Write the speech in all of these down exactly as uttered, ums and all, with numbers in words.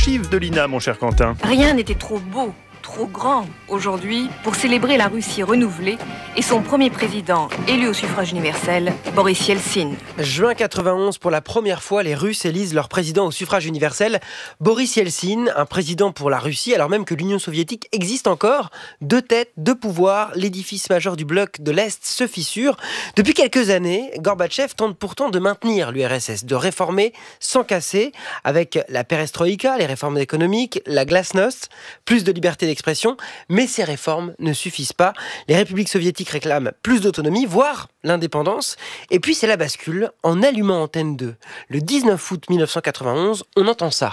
archives de l'I N A, mon cher Quentin. Rien n'était trop beau, trop grand aujourd'hui pour célébrer la Russie renouvelée et son premier président élu au suffrage universel, Boris Yeltsin. Juin quatre-vingt-onze, pour la première fois, les Russes élisent leur président au suffrage universel, Boris Yeltsin, un président pour la Russie, alors même que l'Union soviétique existe encore. Deux têtes, deux pouvoirs, l'édifice majeur du bloc de l'Est se fissure. Depuis quelques années, Gorbatchev tente pourtant de maintenir l'U R S S, de réformer sans casser, avec la perestroïka, les réformes économiques, la glasnost, plus de liberté d'expression, mais ces réformes ne suffisent pas. Les républiques soviétiques réclament plus d'autonomie, voire l'indépendance. Et puis c'est la bascule en allumant Antenne deux. Le dix-neuf août mille neuf cent quatre-vingt-onze, on entend ça.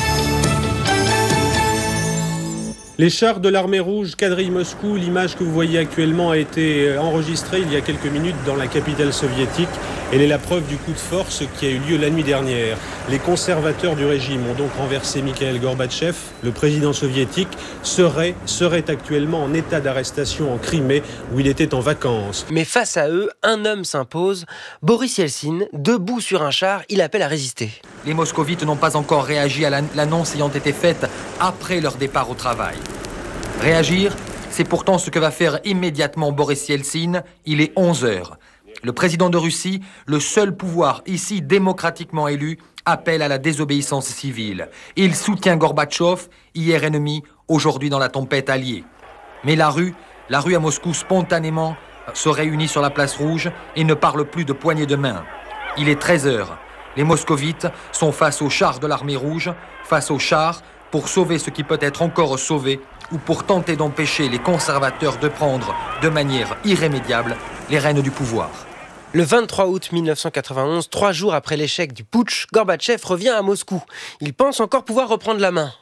Les chars de l'armée rouge quadrillent Moscou. L'image que vous voyez actuellement a été enregistrée il y a quelques minutes dans la capitale soviétique. Elle est la preuve du coup de force qui a eu lieu la nuit dernière. Les conservateurs du régime ont donc renversé Mikhail Gorbatchev. Le président soviétique serait, serait actuellement en état d'arrestation en Crimée où il était en vacances. Mais face à eux, un homme s'impose. Boris Yeltsin, debout sur un char, il appelle à résister. Les moscovites n'ont pas encore réagi à l'annonce ayant été faite après leur départ au travail. Réagir, c'est pourtant ce que va faire immédiatement Boris Yeltsin. Il est onze heures. Le président de Russie, le seul pouvoir ici démocratiquement élu, appelle à la désobéissance civile. Il soutient Gorbatchev, hier ennemi, aujourd'hui dans la tempête alliée. Mais la rue, la rue à Moscou spontanément se réunit sur la place rouge et ne parle plus de poignées de main. Il est treize heures. Les moscovites sont face aux chars de l'armée rouge, face aux chars pour sauver ce qui peut être encore sauvé ou pour tenter d'empêcher les conservateurs de prendre de manière irrémédiable les rênes du pouvoir. Le vingt-trois août mille neuf cent quatre-vingt-onze, trois jours après l'échec du putsch, Gorbatchev revient à Moscou. Il pense encore pouvoir reprendre la main.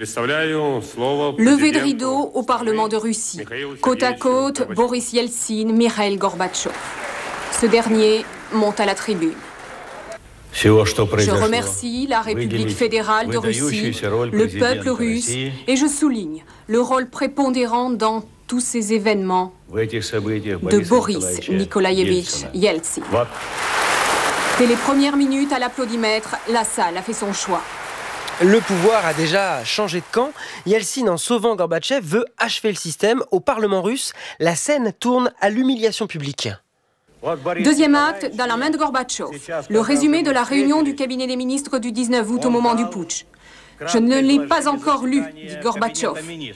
Levé de rideau au Parlement de Russie. Côte à côte, Boris Yeltsin, Mikhail Gorbatchev. Ce dernier monte à la tribune. Je remercie la République fédérale de Russie, le peuple russe, et je souligne le rôle prépondérant dans tous ces événements de Boris Nikolaïevitch Yeltsin. Dès les premières minutes à l'applaudimètre, la salle a fait son choix. Le pouvoir a déjà changé de camp. Yeltsin, en sauvant Gorbatchev, veut achever le système. Au Parlement russe, la scène tourne à l'humiliation publique. Deuxième acte, dans la main de Gorbatchev, le résumé de la réunion du cabinet des ministres du dix-neuf août au moment du putsch. Je ne l'ai pas encore lu, dit Gorbatchev.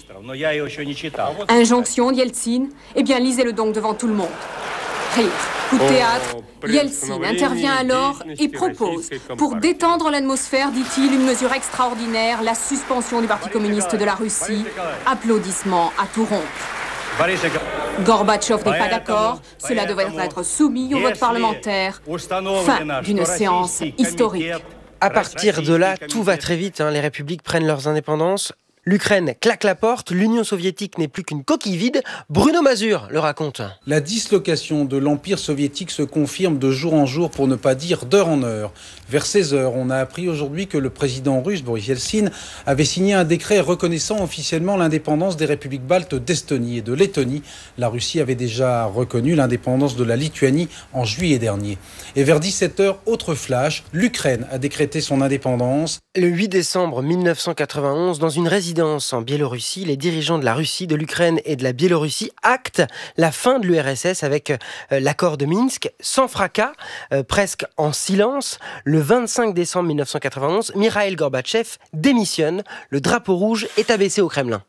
Injonction d'Yeltsin, eh bien lisez-le donc devant tout le monde. Rire, coup de théâtre, Yeltsin intervient alors et propose, pour détendre l'atmosphère, dit-il, une mesure extraordinaire, la suspension du Parti communiste de la Russie. Applaudissements à tout rompre. Gorbatchev n'est pas d'accord, cela devrait être soumis au vote parlementaire. Fin d'une séance historique. À partir de là, tout va très vite, hein. Les républiques prennent leurs indépendances. L'Ukraine claque la porte, l'Union soviétique n'est plus qu'une coquille vide. Bruno Mazur le raconte. La dislocation de l'Empire soviétique se confirme de jour en jour, pour ne pas dire d'heure en heure. Vers seize heures, on a appris aujourd'hui que le président russe, Boris Yeltsin, avait signé un décret reconnaissant officiellement l'indépendance des républiques baltes d'Estonie et de Lettonie. La Russie avait déjà reconnu l'indépendance de la Lituanie en juillet dernier. Et vers dix-sept heures, autre flash, l'Ukraine a décrété son indépendance. Le huit décembre mille neuf cent quatre-vingt-onze, dans une résidence en Biélorussie, les dirigeants de la Russie, de l'Ukraine et de la Biélorussie actent la fin de l'U R S S avec euh, l'accord de Minsk, sans fracas, euh, presque en silence. Le vingt-cinq décembre mille neuf cent quatre-vingt-onze, Mikhail Gorbatchev démissionne. Le drapeau rouge est abaissé au Kremlin.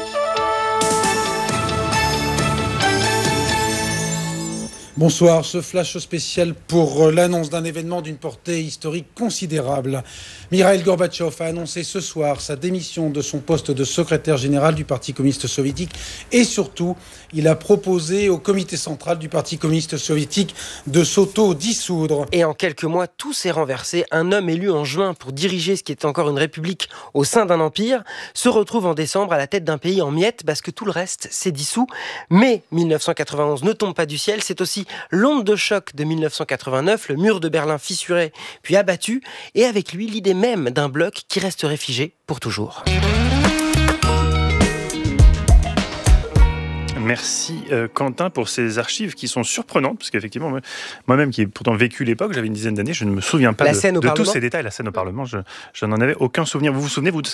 Bonsoir, ce flash spécial pour l'annonce d'un événement d'une portée historique considérable. Mikhail Gorbatchev a annoncé ce soir sa démission de son poste de secrétaire général du Parti communiste soviétique et surtout, il a proposé au comité central du Parti communiste soviétique de s'auto-dissoudre. Et en quelques mois, tout s'est renversé. Un homme élu en juin pour diriger ce qui est encore une république au sein d'un empire se retrouve en décembre à la tête d'un pays en miettes parce que tout le reste s'est dissous. Mais mille neuf cent quatre-vingt-onze ne tombe pas du ciel, c'est aussi l'onde de choc de mille neuf cent quatre-vingt-neuf, le mur de Berlin fissuré puis abattu, et avec lui l'idée même d'un bloc qui resterait figé pour toujours. Merci euh, Quentin pour ces archives qui sont surprenantes, parce qu'effectivement, moi-même qui ai pourtant vécu l'époque, j'avais une dizaine d'années, je ne me souviens pas la de, scène au de tous Parlement. ces détails. La scène au Parlement, je, je n'en avais aucun souvenir. Vous vous souvenez, vous, de